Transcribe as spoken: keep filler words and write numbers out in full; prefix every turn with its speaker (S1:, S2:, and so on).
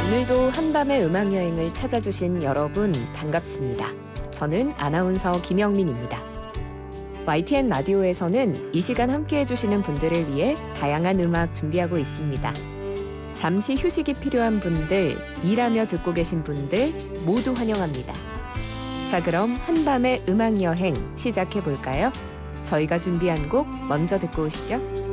S1: 오늘도 한밤의 음악여행을 찾아주신 여러분 반갑습니다. 저는 아나운서 김영민입니다. 와이티엔 라디오에서는 이 시간 함께 해주시는 분들을 위해 다양한 음악 준비하고 있습니다. 잠시 휴식이 필요한 분들, 일하며 듣고 계신 분들 모두 환영합니다. 자, 그럼 한밤의 음악여행 시작해볼까요? 저희가 준비한 곡 먼저 듣고 오시죠.